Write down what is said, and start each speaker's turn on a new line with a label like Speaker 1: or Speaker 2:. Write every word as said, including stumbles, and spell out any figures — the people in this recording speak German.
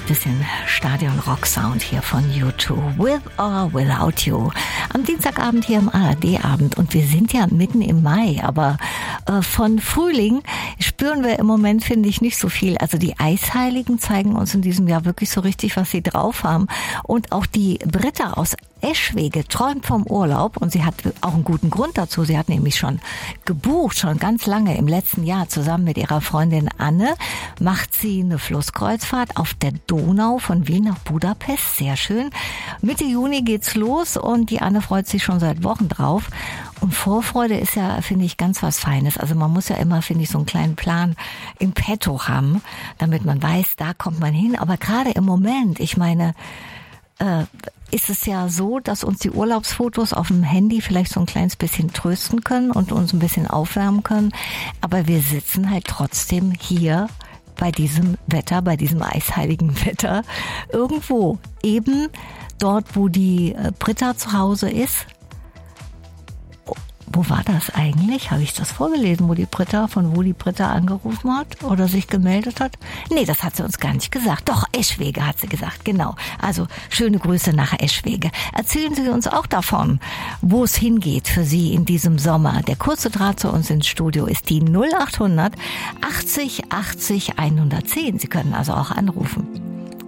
Speaker 1: Bisschen Stadion-Rock-Sound hier von U zwei, With or Without You. Am Dienstagabend hier im A R D-Abend und wir sind ja mitten im Mai, aber äh, von Frühling spüren wir im Moment, finde ich, nicht so viel. Also die Eisheiligen zeigen uns in diesem Jahr wirklich so richtig, was sie drauf haben. Und auch die Britta aus Eschwege träumt vom Urlaub und sie hat auch einen guten Grund dazu. Sie hat nämlich schon gebucht, schon ganz lange im letzten Jahr zusammen mit ihrer Freundin Anne, macht sie eine Flusskreuzfahrt auf der Donau von Wien nach Budapest. Sehr schön. Mitte Juni geht's los und die Anne freut sich schon seit Wochen drauf. Und Vorfreude ist ja, finde ich, ganz was Feines. Also man muss ja immer, finde ich, so einen kleinen Plan im Petto haben, damit man weiß, da kommt man hin. Aber gerade im Moment, ich meine, äh, ist es ja so, dass uns die Urlaubsfotos auf dem Handy vielleicht so ein kleines bisschen trösten können und uns ein bisschen aufwärmen können. Aber wir sitzen halt trotzdem hier bei diesem Wetter, bei diesem eisheiligen Wetter, irgendwo. Eben dort, wo die Britta zu Hause ist. Wo war das eigentlich? Habe ich das vorgelesen, wo die Britta, von wo die Britta angerufen hat oder sich gemeldet hat? Nee, das hat sie uns gar nicht gesagt. Doch, Eschwege hat sie gesagt, genau. Also schöne Grüße nach Eschwege. Erzählen Sie uns auch davon, wo es hingeht für Sie in diesem Sommer. Der kurze Draht zu uns ins Studio ist die null acht hundert achtzig achtzig hundertzehn. Sie können also auch anrufen.